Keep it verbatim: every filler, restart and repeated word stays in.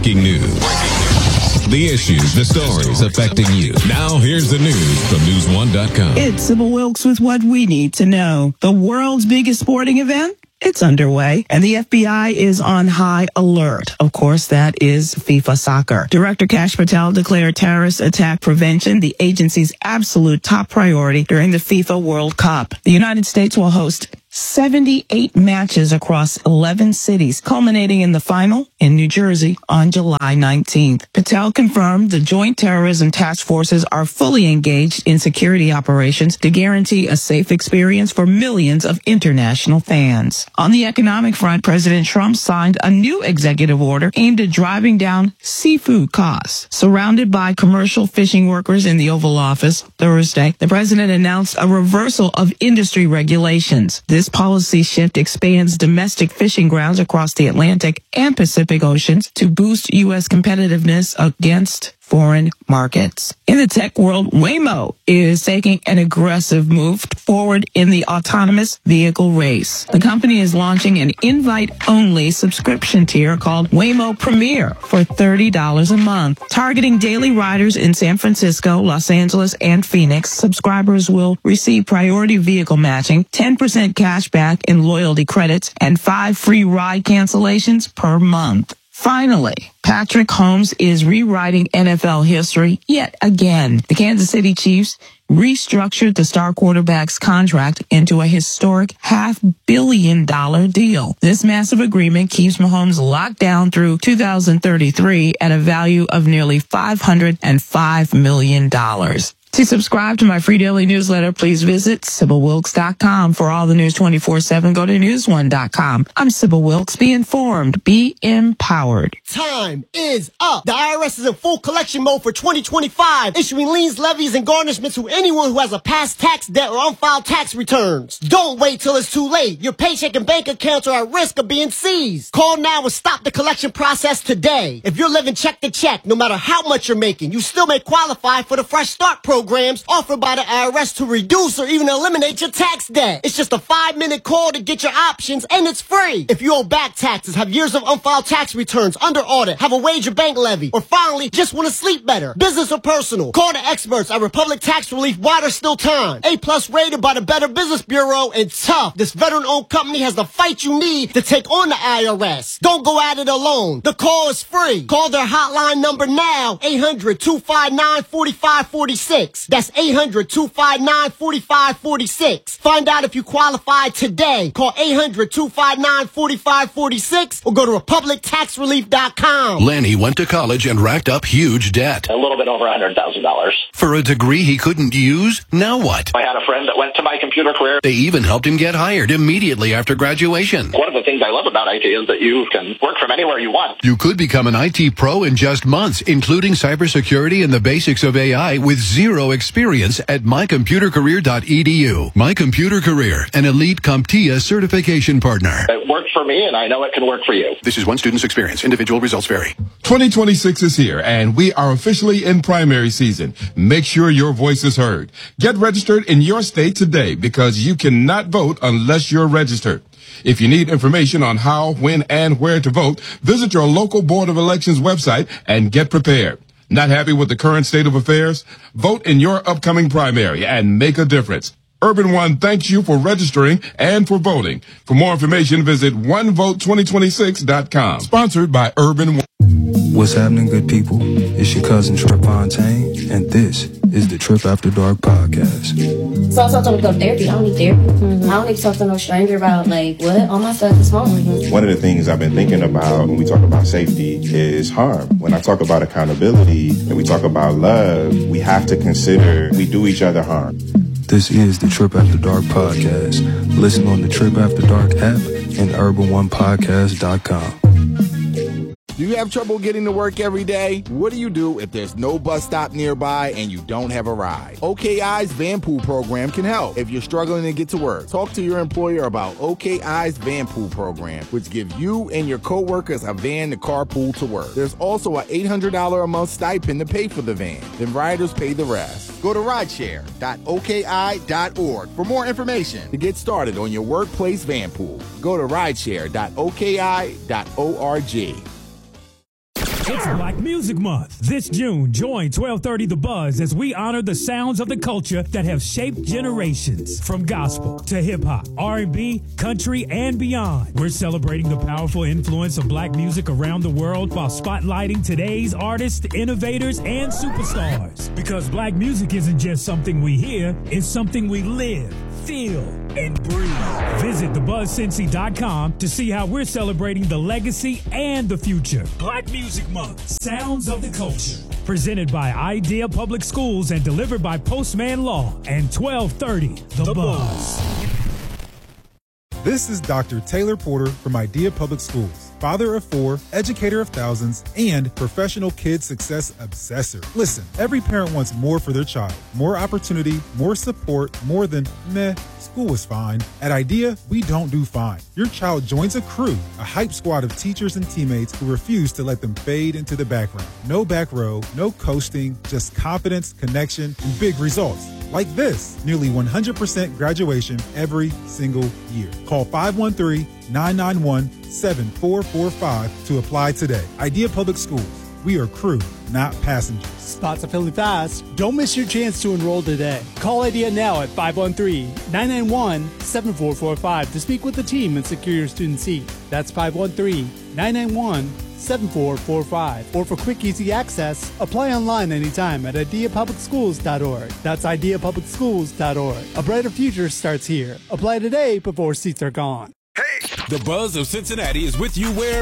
Breaking news. The issues, the stories affecting you. Now here's the news from news one dot com. It's Sybil Wilkes with what we need to know. The world's biggest sporting event? It's underway, and the F B I is on high alert. Of course, that is FIFA Soccer. Director Kash Patel declared terrorist attack prevention the agency's absolute top priority during the FIFA World Cup. The United States will host seventy-eight matches across eleven cities, culminating in the final in New Jersey on July nineteenth. Patel confirmed the Joint Terrorism Task Forces are fully engaged in security operations to guarantee a safe experience for millions of international fans. On the economic front, President Trump signed a new executive order aimed at driving down seafood costs. Surrounded by commercial fishing workers in the Oval Office Thursday, the president announced a reversal of industry regulations. This This policy shift expands domestic fishing grounds across the Atlantic and Pacific Oceans to boost U S competitiveness against foreign markets. In the tech world, Waymo is taking an aggressive move forward in the autonomous vehicle race. The company is launching an invite-only subscription tier called Waymo Premier for thirty dollars a month. Targeting daily riders in San Francisco, Los Angeles, and Phoenix, subscribers will receive priority vehicle matching, ten percent cash back in loyalty credits, and five free ride cancellations per month. Finally, Patrick Mahomes is rewriting N F L history yet again. The Kansas City Chiefs restructured the star quarterback's contract into a historic half billion dollar deal. This massive agreement keeps Mahomes locked down through two thousand thirty-three at a value of nearly five hundred five million dollars. To subscribe to my free daily newsletter, please visit Sybil Wilkes dot com. For all the news twenty-four seven, go to news one dot com. I'm Sybil Wilkes. Be informed. Be empowered. Time is up. The I R S is in full collection mode for twenty twenty-five, issuing liens, levies, and garnishments to anyone who has a past tax debt or unfiled tax returns. Don't wait till it's too late. Your paycheck and bank accounts are at risk of being seized. Call now and stop the collection process today. If you're living check to check, no matter how much you're making, you still may qualify for the Fresh Start program. Programs offered by the I R S to reduce or even eliminate your tax debt. It's just a five-minute call to get your options, and it's free. If you owe back taxes, have years of unfiled tax returns, under audit, have a wage or bank levy, or finally, just want to sleep better, business or personal, call the experts at Republic Tax Relief while there's still time. A-plus rated by the Better Business Bureau, and tough. This veteran-owned company has the fight you need to take on the I R S. Don't go at it alone. The call is free. Call their hotline number now, eight hundred, two five nine, four five four six. That's eight hundred, two five nine, four five four six. Find out if you qualify today. Call eight hundred, two five nine, four five four six or go to republic tax relief dot com. Lenny went to college and racked up huge debt. A little bit over one hundred thousand dollars. For a degree he couldn't use? Now what? I had a friend that went to My Computer Career. They even helped him get hired immediately after graduation. One of the things I love about I T is that you can work from anywhere you want. You could become an I T pro in just months, including cybersecurity and the basics of A I with zero experience at my computer career dot e d u. My Computer Career, an elite CompTIA certification partner. It worked for me, and I know it can work for you. This is one student's experience. Individual results vary. twenty twenty-six is here, and we are officially in primary season. Make sure your voice is heard. Get registered in your state today, because you cannot vote unless you're registered. If you need information on how, when, and where to vote, visit your local Board of Elections website and get prepared. Not happy with the current state of affairs? Vote in your upcoming primary and make a difference. Urban One thanks you for registering and for voting. For more information, visit one vote twenty twenty-six dot com. Sponsored by Urban One. What's happening, good people? It's your cousin Trip Fontaine, and this is the Trip After Dark podcast. So I told him to go to therapy. I don't need therapy. Mm-hmm. I don't need to talk to no stranger about, like, what? All my stuff is wrong with him. One of the things I've been thinking about when we talk about safety is harm. When I talk about accountability and we talk about love, we have to consider we do each other harm. This is the Trip After Dark podcast. Listen on the Trip After Dark app and urban one podcast dot com. Do you have trouble getting to work every day? What do you do if there's no bus stop nearby and you don't have a ride? O K I's Van Pool program can help. If you're struggling to get to work, talk to your employer about O K I's Van Pool program, which gives you and your coworkers a van to carpool to work. There's also an eight hundred dollars a month stipend to pay for the van. Then riders pay the rest. Go to rideshare dot o k i dot org for more information to get started on your workplace van pool. Go to rideshare dot o k i dot org. It's Black Music Month. This June, join twelve thirty The Buzz as we honor the sounds of the culture that have shaped generations. From gospel to hip-hop, R and B, country, and beyond. We're celebrating the powerful influence of black music around the world while spotlighting today's artists, innovators, and superstars. Because black music isn't just something we hear, it's something we live, feel, and breathe. Visit the buzz cincy dot com to see how we're celebrating the legacy and the future. Black Music Month, Sounds of the Culture. Presented by Idea Public Schools and delivered by Postman Law and twelve thirty The, the Buzz. This is Doctor Taylor Porter from Idea Public Schools, father of four, educator of thousands, and professional kid success obsessor. Listen, every parent wants more for their child. More opportunity, more support, more than, meh, school is fine. At Idea, we don't do fine. Your child joins a crew, a hype squad of teachers and teammates who refuse to let them fade into the background. No back row, no coasting, just confidence, connection, and big results. Like this, nearly one hundred percent graduation every single year. Call five one three, nine nine one, seven four four five to apply today. Idea Public Schools. We are crew, not passengers. Spots are filling fast. Don't miss your chance to enroll today. Call Idea now at five one three, nine nine one, seven four four five to speak with the team and secure your student seat. That's five one three, nine nine one, seven four four five. Or for quick, easy access, apply online anytime at idea public schools dot org. That's idea public schools dot org. A brighter future starts here. Apply today before seats are gone. The Buzz of Cincinnati is with you where